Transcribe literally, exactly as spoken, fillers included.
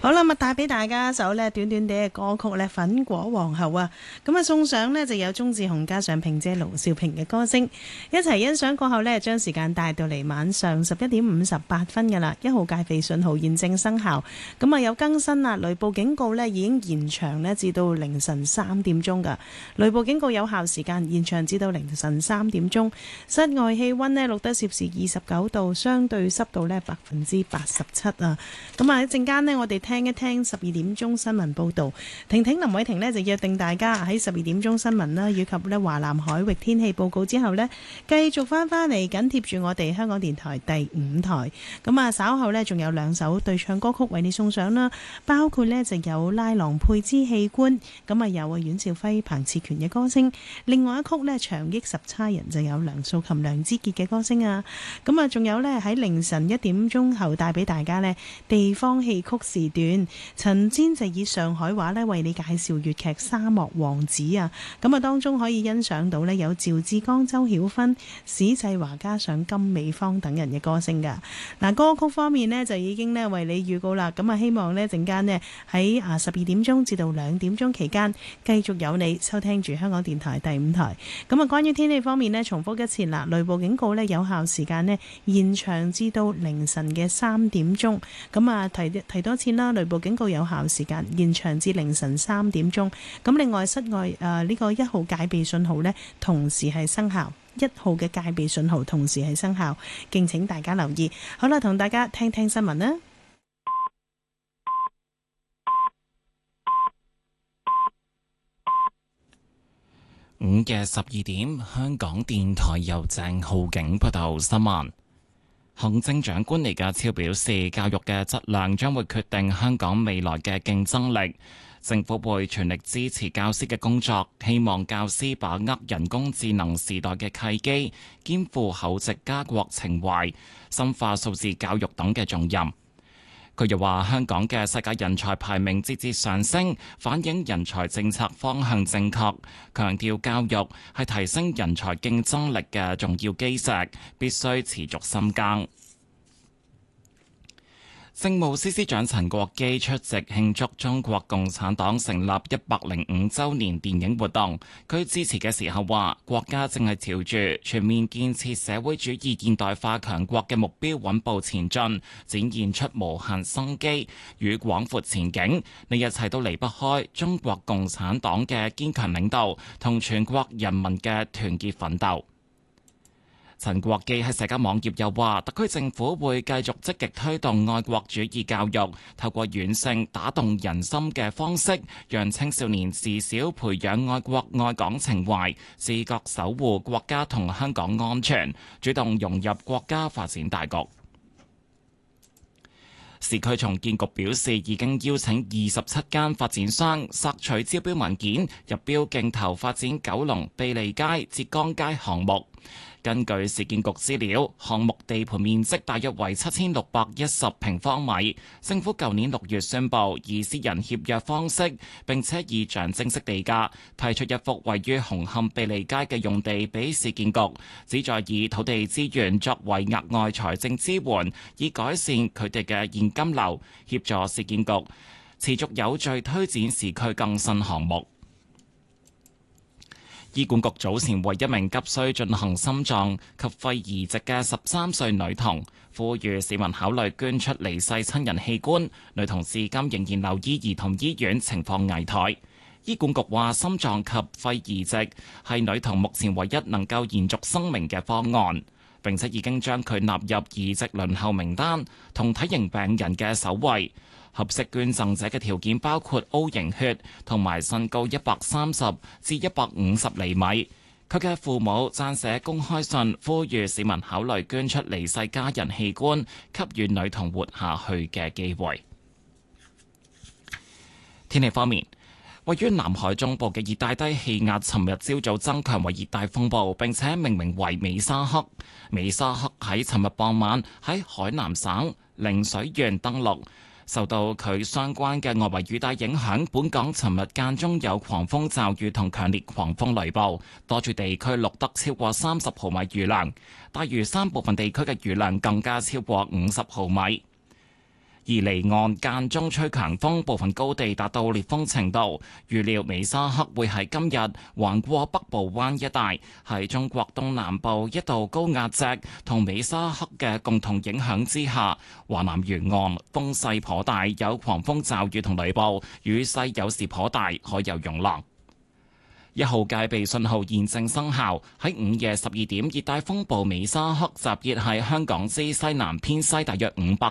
好啦，咁帶俾大家一首咧短短地嘅歌曲咧《粉果皇后》啊，咁啊送上呢就有鍾志雄加上萍姐盧兆平嘅歌聲，一齊欣賞過後呢，將時間帶到嚟晚上十一點五十八分噶啦，一號戒備信號現正生效，咁啊有更新啦，雷暴警告呢已經延長呢至到凌晨三點鐘噶，雷暴警告有效時間延長至到凌晨三點鐘，室外氣溫呢錄得攝氏二十九度，相對濕度呢百分之八十七啊，咁啊一陣間呢，我哋聽一聽十二點鐘新聞報導，婷婷林偉婷呢就約定大家喺十二點鐘新聞啦，以及呢華南海域天氣報告之後呢，繼續翻返嚟緊貼住我哋香港電台第五台。咁啊稍後呢，仲有兩首對唱歌曲為你送上啦，包括呢就有拉郎配之器官，咁啊有啊阮兆輝、彭熾權嘅歌聲，另外一曲呢長憶十差人就有梁素琴、梁之傑嘅歌聲啊。咁啊仲有呢喺凌晨一點鐘後帶俾大家呢地方戲曲時段。陳煎就以上海話咧為你介紹粵劇《沙漠王子》啊，咁啊當中可以欣賞到咧有趙志剛、周曉芬、史濟華加上金美芳等人嘅歌聲噶。嗱，歌曲方面呢，就已經咧為你預告啦，咁啊希望呢陣間呢，喺啊十二點鐘至到兩點鐘期間繼續有你收聽住香港電台第五台。咁啊關於天氣方面呢，重複一次啦，雷暴警告呢有效時間呢延長至到凌晨嘅三點鐘。咁啊提提多次啦，雷暴警告有效時間延長至凌晨三點鐘。咁另外室外誒呢、呃這個一號戒備信號呢，同時係生效，一號嘅戒備信號同時係生效，敬請大家留意。好啦，同大家聽聽新聞啦。 午夜十二點，香港電台由鄭浩景報道新聞。行政長官李家超表示，教育嘅質量將會決定香港未來嘅競爭力。政府會全力支持教師嘅工作，希望教師把握人工智能時代嘅契機，肩負厚植家國情懷、深化數字教育等嘅重任。佢又話，香港嘅世界人才排名節節上升，反映人才政策方向正確，強調教育係提升人才競爭力嘅重要基石，必須持續深耕。政務司司長陳國基出席慶祝中國共產黨成立一百零五週年電影活動。佢致辭嘅時候話，國家正係朝住全面建設社會主義現代化強國嘅目標穩步前進，展現出無限生機與廣闊前景。呢一切都離不開中國共產黨嘅堅強領導同全國人民嘅團結奮鬥。陳國基喺社交網頁又話，特區政府會繼續積極推動愛國主義教育，透過軟性打動人心嘅方式，讓青少年自小培養愛國愛港情懷，自覺守護國家同香港安全，主動融入國家發展大局。市區重建局表示，已經邀請二十七間發展商索取招標文件，入標競投發展九龍庇利街、浙江街項目。根據市建局資料，項目地盤面積大約為七千六百一十平方米。政府舊年六月宣布以私人協約方式，並且以象徵式地價批出一幅位於紅磡庇利街嘅用地俾市建局，旨在以土地資源作為額外財政支援，以改善佢哋嘅現金流，協助市建局持續有序推展市區更新項目。醫管局早前為一名急需進行心臟及肺移植嘅十三歲女童，呼籲市民考慮捐出離世親人器官。女童至今仍然留醫兒童醫院，情況危殆。醫管局話，心臟及肺移植係女童目前唯一能夠延續生命嘅方案，並且已經將佢納入移植輪候名單，同體型病人嘅首位。合適捐贈者嘅條件包括 O 型血同埋身高一百三十至一百五十厘米。佢嘅父母撰寫公開信，呼籲市民考慮捐出離世家人器官，給予女童活下去嘅機會。天氣方面，位於南海中部嘅熱帶低氣壓，尋日朝早增強為熱帶風暴，並且命名為美沙克。美沙克喺尋日傍晚喺海南省陵水縣登陸。受到佢相關嘅外圍雨帶影響，本港尋日間中有狂風驟雨同強烈狂風雷暴，多處地區錄得超過三十毫米雨量，大嶼山部分地區嘅雨量更加超過五十毫米。 而離岸間中吹強風，部分高地達到烈風程度。預料美沙克會喺今日橫過北部灣一帶，喺中國東南部一道高壓脊同美沙克嘅共同影響之下，華南沿岸風勢頗大，有狂風驟雨同雷暴，雨勢有時頗大，海有湧浪。一號戒備信號現正生效。喺午夜十二點，熱帶風暴美沙克集結喺香港之西南偏西大約五百